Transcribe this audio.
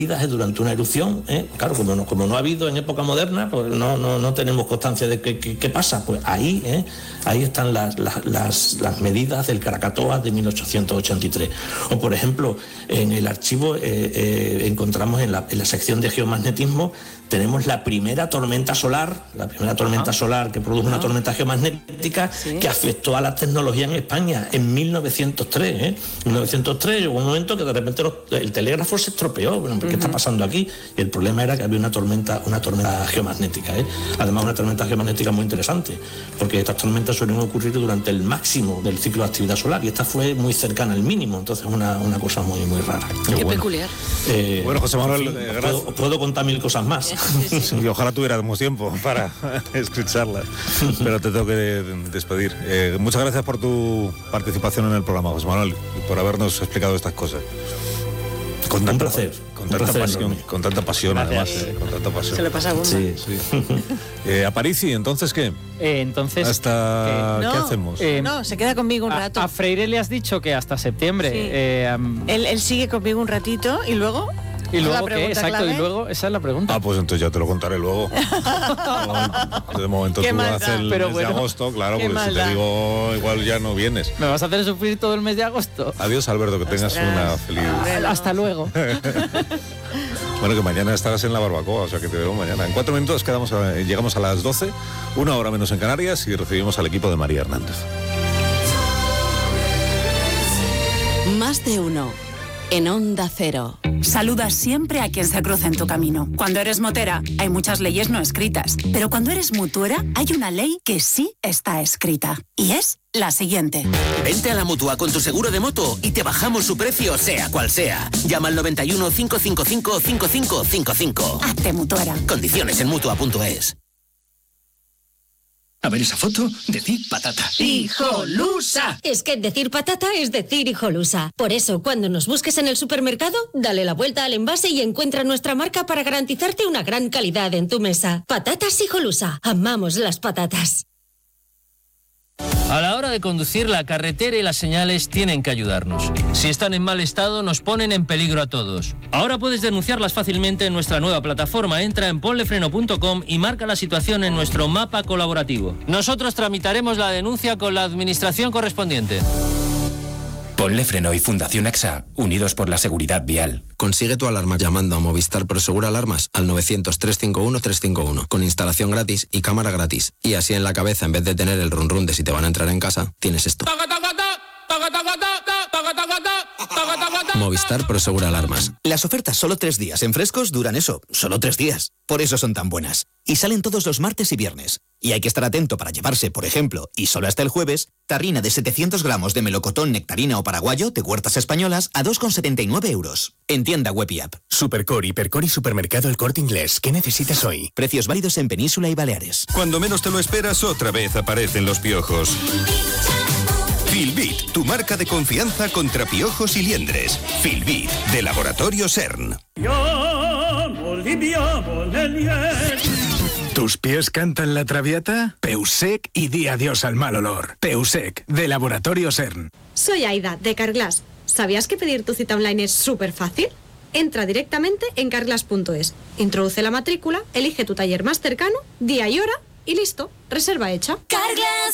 durante una erupción, claro, como no ha habido en época moderna, pues no tenemos constancia de qué pasa. Pues ahí están las medidas del Krakatoa de 1883. O por ejemplo, en el archivo encontramos en la sección de geomagnetismo, tenemos la primera tormenta solar que produjo una tormenta geomagnética que afectó a la tecnología en España en 1903. En 1903 llegó un momento que de repente el telégrafo se estropeó. Bueno, ¿qué está pasando aquí? Y el problema era que había una tormenta geomagnética. Además, una tormenta geomagnética muy interesante, porque estas tormentas suelen ocurrir durante el máximo del ciclo de actividad solar, y esta fue muy cercana al mínimo, entonces una cosa muy, muy rara. Qué peculiar. Bueno, José Manuel, puedo contar 1000 cosas más. Sí, y ojalá tuviéramos tiempo para escucharlas, pero te tengo que despedir. Muchas gracias por tu participación en el programa, José Manuel, y por habernos explicado estas cosas. Con tanta pasión, además. Con tanta pasión. Se le pasa a uno. Sí. Aparici, ¿entonces qué? Entonces... ¿Hasta qué hacemos? No, se queda conmigo un rato. A Freire le has dicho que hasta septiembre. Sí. Él sigue conmigo un ratito y luego... ¿Y luego qué? Exacto, clave. y luego, esa es la pregunta. Pues entonces ya te lo contaré luego. De momento tú haces el mes de agosto, claro, porque si te digo igual ya no vienes. ¿Me vas a hacer sufrir todo el mes de agosto? Adiós, Alberto, que tengas una feliz... Hasta luego. Bueno, que mañana estarás en la barbacoa, o sea que te veo mañana. En 4 minutos llegamos a las 12, 1 hora menos en Canarias, y recibimos al equipo de María Hernández. Más de uno. En Onda Cero. Saluda siempre a quien se cruza en tu camino. Cuando eres motera, hay muchas leyes no escritas. Pero cuando eres mutuera, hay una ley que sí está escrita. Y es la siguiente. Vente a la Mutua con tu seguro de moto y te bajamos su precio, sea cual sea. Llama al 91 555 5555. Hazte mutuera. Condiciones en Mutua.es. A ver esa foto, decid patata. ¡Hijolusa! Es que decir patata es decir hijolusa. Por eso, cuando nos busques en el supermercado, dale la vuelta al envase y encuentra nuestra marca para garantizarte una gran calidad en tu mesa. Patatas Hijolusa. Amamos las patatas. A la hora de conducir, la carretera y las señales tienen que ayudarnos. Si están en mal estado, nos ponen en peligro a todos. Ahora puedes denunciarlas fácilmente en nuestra nueva plataforma. Entra en ponlefreno.com y marca la situación en nuestro mapa colaborativo. Nosotros tramitaremos la denuncia con la administración correspondiente. Ponle Freno y Fundación AXA, unidos por la seguridad vial. Consigue tu alarma llamando a Movistar Prosegur Alarmas al 900-351-351, con instalación gratis y cámara gratis. Y así en la cabeza, en vez de tener el run run de si te van a entrar en casa, tienes esto. Movistar Prosegur Alarmas. Las ofertas solo 3 días en Frescos duran eso, solo 3 días. Por eso son tan buenas. Y salen todos los martes y viernes. Y hay que estar atento para llevarse, por ejemplo, y solo hasta el jueves, tarrina de 700 gramos de melocotón, nectarina o paraguayo de Huertas Españolas a 2,79 euros. En tienda web y app. Supercor, Hipercor y Supermercado El Corte Inglés. ¿Qué necesitas hoy? Precios válidos en Península y Baleares. Cuando menos te lo esperas, otra vez aparecen los piojos. Filbit, tu marca de confianza contra piojos y liendres. Filbit, de Laboratorio CERN. ¿Tus pies cantan la traviata? Peusec y di adiós al mal olor. Peusec, de Laboratorio CERN. Soy Aida, de Carglass. ¿Sabías que pedir tu cita online es súper fácil? Entra directamente en carglass.es, introduce la matrícula, elige tu taller más cercano, día y hora y listo, reserva hecha. Carglass.